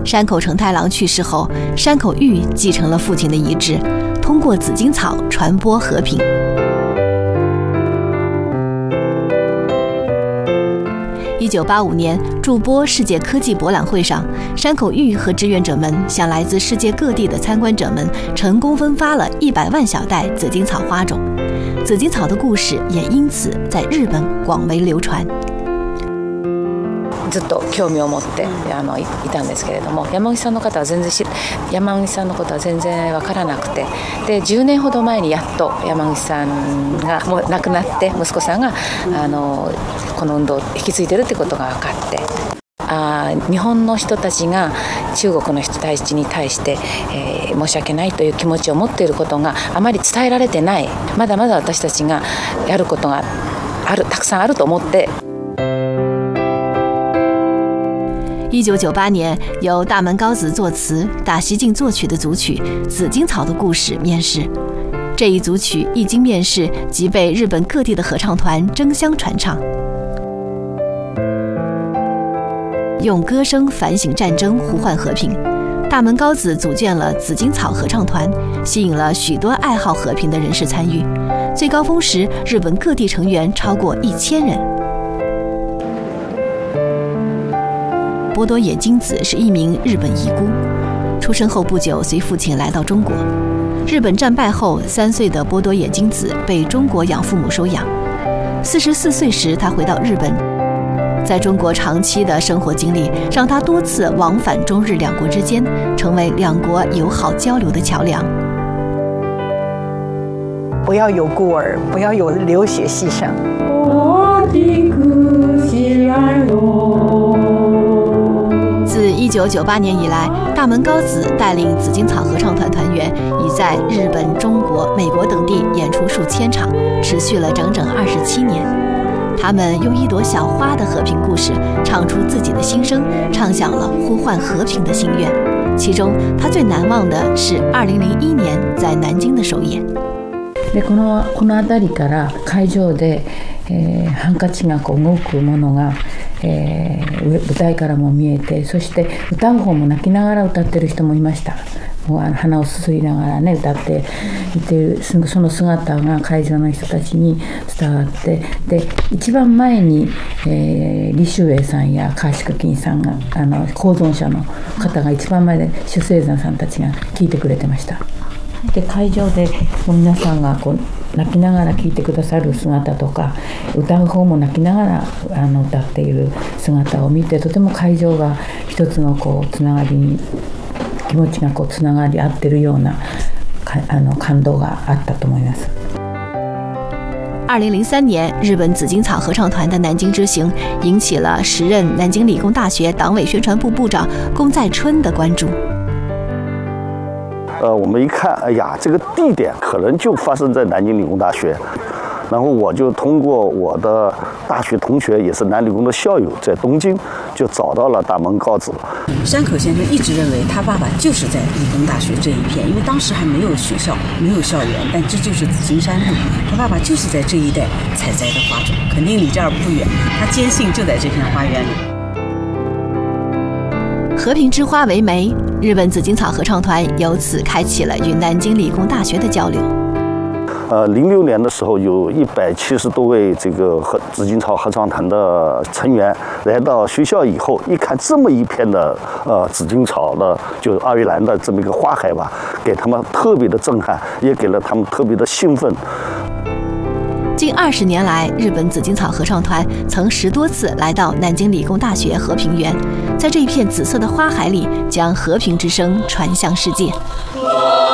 山口承太郎去世后，山口玉继承了父亲的遗志，通过紫荆草传播和平。1985年筑波世界科技博览会上，山口玉和志愿者们向来自世界各地的参观者们成功分发了100万小袋紫荆草花种，紫荆草的故事也因此在日本广为流传。 ずっと興味を持っていたんですけれども、山口さんの方は山口さんのことは全然分からなくて、で10年ほど前にやっと山口さんがもう亡くなって息子さんがこの運動を引き継いでるってことが分かって。日本の人たちが中国の人たちに対して、申し訳ないという気持ちを持っていることがあまり伝えられてない、まだまだ私たちがやることがたくさんあると思って。 1998年，由大门高子作词、大西进作曲的组曲《紫荆草的故事》面世。这一组曲一经面世，即被日本各地的合唱团争相传唱，用歌声反省战争、呼唤和平。大门高子组建了紫荆草合唱团，吸引了许多爱好和平的人士参与。最高峰时，日本各地成员超过1000人。波多野金子是一名日本遗孤，出生后不久随父亲来到中国。日本战败后，3岁的波多野金子被中国养父母收养。44岁时，他回到日本，在中国长期的生活经历让他多次往返中日两国之间，成为两国友好交流的桥梁。 不要有孤儿，不要有流血牺牲。 自1998年以来，大门高子带领紫荆草合唱团团员已在日本、中国、美国等地演出数千场，持续了整整27年。他们用一朵小花的和平故事，唱出自己的心声，唱响了呼唤和平的心愿。其中，他最难忘的是2001年在南京的首演。 でこの辺りから会場で、ハンカチが動くものが、舞台からも見えて、そして歌う方も泣きながら歌ってる人もいました。もう鼻をすすりながらね歌っていて、その姿が会場の人たちに伝わって、で一番前に、李秀英さんや川宿金さんが公存者の方が一番前で主聖山さんたちが聞いてくれてました。で会場で皆さんがこう泣きながら聴いてくださる姿とか、歌う方も泣きながら歌っている姿を見て、とても会場が一つのこうつながりに気持ちがこうつながり合ってるような感動があったと思います。 2003年，日本紫荆草合唱团的南京之行引起了时任南京理工大学党委宣传部部长宫在春的关注。 我们一看，哎呀，这个地点可能就发生在南京理工大学，然后我就通过我的大学同学，也是南理工的校友，在东京就找到了大门高子。 山口先生一直认为他爸爸就是在理工大学这一片，因为当时还没有学校，没有校园，但这就是紫荆山路，他爸爸就是在这一带采摘的花种，肯定离这儿不远，他坚信就在这片花园里。 和平之花为媒，日本紫荆草合唱团由此开启了与南京理工大学的交流。 06年的时候，有170多位这个紫荆草合唱团的成员来到学校以后，一看这么一片的紫荆草的，就二月兰的这么一个花海吧，给他们特别的震撼，也给了他们特别的兴奋。 近20年来，日本紫荆草合唱团曾10多次来到南京理工大学和平园，在这一片紫色的花海里，将和平之声传向世界。